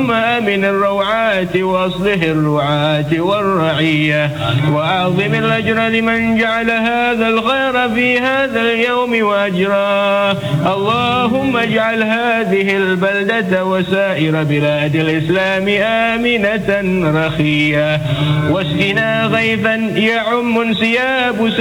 اللهم آمن الروعات وأصلح الرعاة والرعية، وأعظم الأجر لمن جعل هذا الخير في هذا اليوم وأجراه. اللهم اجعل هذه البلدة وسائر بلاد الإسلام آمنة رخية، واسقنا غيثا يعم انسياب